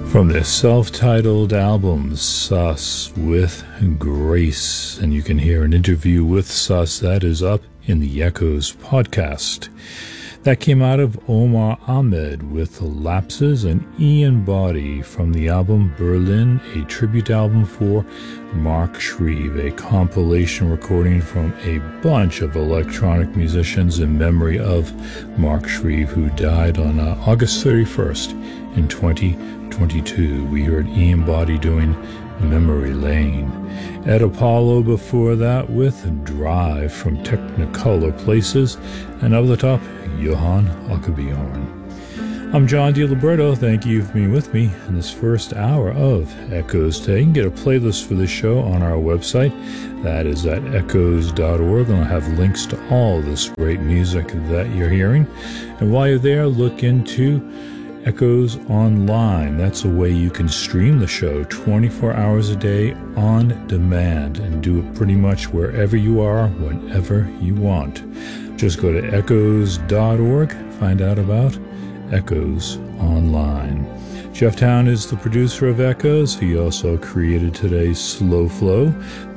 From their self-titled album, Sus with Grace. And you can hear an interview with Sus that is up in the Echoes podcast. That came out of Omar Ahmed with Lapses, and Ian Boddy from the album Berlin, a tribute album for Mark Shreve, a compilation recording from a bunch of electronic musicians in memory of Mark Shreve, who died on August 31st in 2022. We heard Ian Boddy doing Memory Lane. Ed Apollo before that with Drive from Technicolor Places, and up the top, Johan Åkerbjörn. I'm John DiLiberto. Thank you for being with me in this first hour of Echoes today. You can get a playlist for this show on our website. That is at echoes.org, and I'll have links to all this great music that you're hearing. And while you're there, look into Echoes Online. That's a way you can stream the show 24 hours a day on demand and do it pretty much wherever you are, whenever you want. Just go to echoes.org, find out about Echoes Online. Jeff Town is the producer of Echoes. He also created today's Slow Flow.